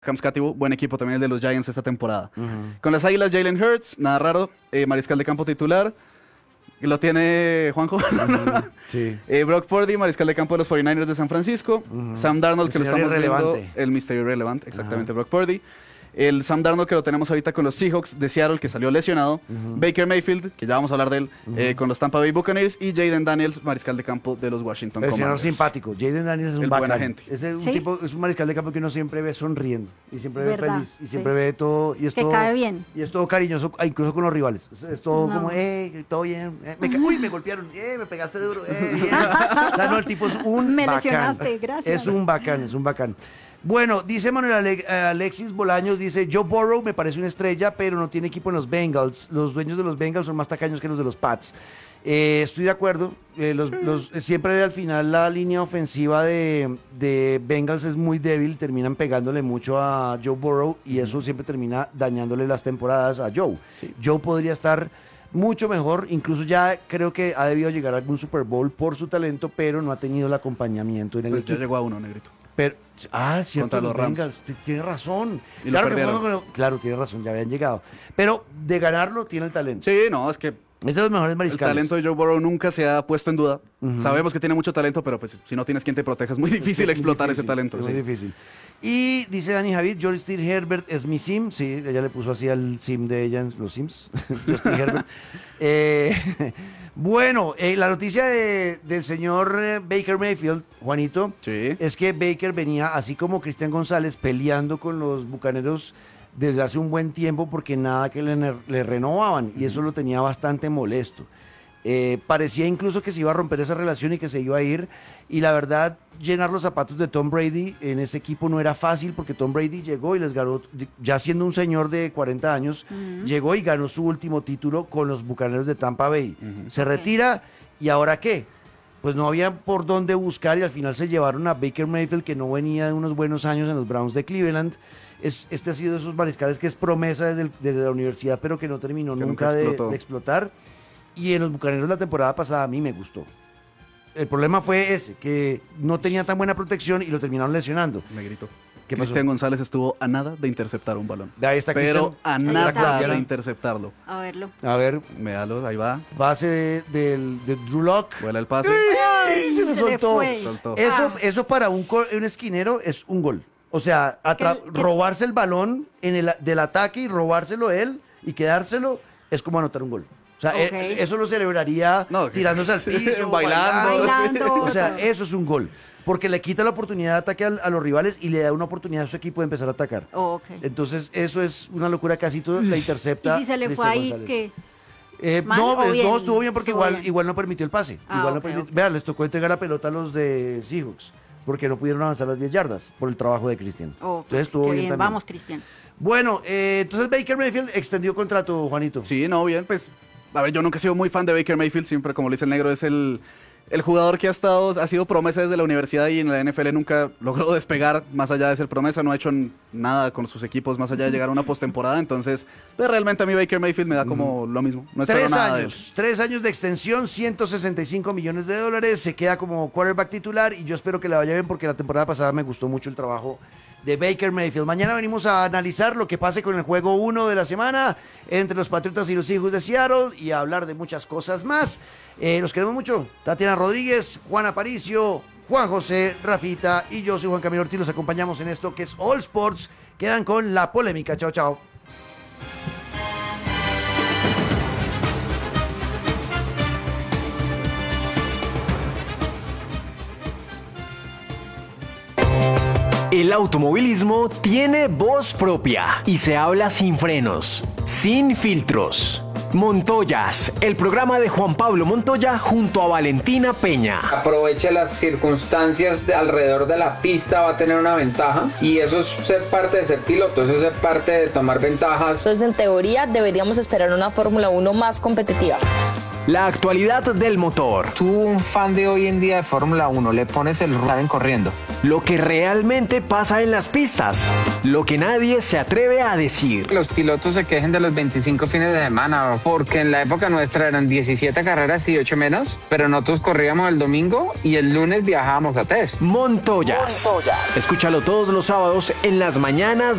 Camscativo, buen equipo también el de los Giants esta temporada. Con las Águilas, Jalen Hurts, nada raro, mariscal de campo titular. Y lo tiene Juanjo. Sí. Brock Purdy, mariscal de campo de los 49ers de San Francisco. Sam Darnold, que lo estamos viendo. El misterio irrelevante, exactamente, Brock Purdy. El Sam Darnold, que lo tenemos ahorita con los Seahawks de Seattle, que salió lesionado. Baker Mayfield, que ya vamos a hablar de él, con los Tampa Bay Buccaneers. Y Jaden Daniels, mariscal de campo de los Washington Commanders. El señor simpático. Jaden Daniels es un buena bacán. gente. Es un ¿Sí? tipo, es un mariscal de campo que uno siempre ve sonriendo. Y siempre ve ¿Verdad? feliz. Y siempre ve todo. Y es Que todo, cae bien. Y es todo cariñoso, incluso con los rivales. Es todo No. como, todo bien. Uy, me golpearon. Me pegaste duro. Bien. O sea, no, el tipo es un Me bacán. lesionaste, gracias. Es un bacán, es un bacán. Bueno, dice Manuel Alexis Bolaños, dice, Joe Burrow me parece una estrella, pero no tiene equipo en los Bengals. Los dueños de los Bengals son más tacaños que los de los Pats. Estoy de acuerdo. Siempre al final la línea ofensiva de Bengals es muy débil, terminan pegándole mucho a Joe Burrow y eso siempre termina dañándole las temporadas a Joe. Sí. Joe podría estar mucho mejor, incluso ya creo que ha debido llegar a algún Super Bowl por su talento, pero no ha tenido el acompañamiento en el Pues ya equipo. llegó a uno, negrito. Pero, cierto, Contra los Rams. Bengals, tiene razón. Y lo perdieron. Claro, tiene razón, ya habían llegado. Pero de ganarlo tiene el talento. Sí, no, es que Es de los mejores el mariscales. talento de Joe Burrow nunca se ha puesto en duda. Sabemos que tiene mucho talento, pero pues si no tienes quien te proteja es muy difícil explotar ese talento. Es Sí. muy difícil. Y dice Dani Javid, Justin Herbert es mi sim. Sí, ella le puso así al sim de ella en los sims. Justin Herbert. Bueno, la noticia del señor Baker Mayfield, Juanito, Sí. es que Baker venía, así como Cristian González, peleando con los Bucaneros desde hace un buen tiempo porque nada que le renovaban y eso lo tenía bastante molesto. Parecía incluso que se iba a romper esa relación y que se iba a ir, y la verdad, llenar los zapatos de Tom Brady en ese equipo no era fácil porque Tom Brady llegó y les ganó, ya siendo un señor de 40 años, llegó y ganó su último título con los Bucaneros de Tampa Bay. Se retira, ¿y ahora qué? Pues no había por dónde buscar y al final se llevaron a Baker Mayfield, que no venía de unos buenos años en los Browns de Cleveland. Este ha sido de esos mariscales que es promesa desde la universidad, pero que no terminó Que nunca nunca de explotó. explotar. Y en los Bucaneros la temporada pasada a mí me gustó. El problema fue ese, que no tenía tan buena protección y lo terminaron lesionando. Negrito. ¿Qué pasó? Cristian González estuvo a nada de interceptar un balón. Ahí está Pero Cristian. a Ahí nada está. de interceptarlo. A verlo. A ver, Véalo, ahí va. base de Drew Lock. Vuela el pase. ¡Ay! Se lo Se le soltó. fue. Soltó. Eso para un esquinero es un gol. O sea, robarse el balón del ataque y robárselo él y quedárselo es como anotar un gol. O sea, Ok. eso lo celebraría No, tirándose al piso, bailando. Bailando. O sea, eso es un gol. Porque le quita la oportunidad de ataque a los rivales y le da una oportunidad a su equipo de empezar a atacar. Oh, ok. Entonces, eso es una locura. Casi todo la intercepta. Y si se le fue Cristian ahí, González. ¿qué? ¿Mal No, o bien? no, estuvo bien porque Estuvo igual, bien. no permitió el pase. Ah, Igual no ok, permitió. ok. Vean, les tocó entregar la pelota a los de Seahawks porque no pudieron avanzar las 10 yardas por el trabajo de Cristian. Oh, Entonces estuvo qué bien también. Vamos, Cristian. Bueno, entonces Baker Mayfield extendió contrato, Juanito. Sí, no, bien, pues, a ver, yo nunca he sido muy fan de Baker Mayfield, siempre, como lo dice el negro, es el jugador que ha sido promesa desde la universidad y en la NFL nunca logró despegar, más allá de ser promesa, no ha hecho nada con sus equipos, más allá de llegar a una postemporada, entonces, pues, realmente a mí Baker Mayfield me da como lo mismo, no espero 3 nada de él. años, 3 años de extensión, $165 millones, se queda como quarterback titular y yo espero que le vaya bien porque la temporada pasada me gustó mucho el trabajo de Baker Mayfield. Mañana venimos a analizar lo que pase con el juego 1 de la semana entre los Patriotas y los Seahawks de Seattle y a hablar de muchas cosas más. Los queremos mucho. Tatiana Rodríguez, Juan Aparicio, Juan José, Rafita y yo soy Juan Camilo Ortiz. Los acompañamos en esto que es All Sports. Quedan con la polémica. Chao, chao. El automovilismo tiene voz propia y se habla sin frenos, sin filtros. Montoyas, el programa de Juan Pablo Montoya junto a Valentina Peña. Aproveche las circunstancias alrededor de la pista, va a tener una ventaja y eso es ser parte de ser piloto, eso es ser parte de tomar ventajas. Entonces, en teoría, deberíamos esperar una Fórmula 1 más competitiva. La actualidad del motor. Tú, un fan de hoy en día de Fórmula 1, le pones el saben corriendo. lo que realmente pasa en las pistas, lo que nadie se atreve a decir. Los pilotos se quejen de los 25 fines de semana, porque en la época nuestra eran 17 carreras y 8 menos, pero nosotros corríamos el domingo y el lunes viajábamos a test. Montoyas. Escúchalo todos los sábados en las mañanas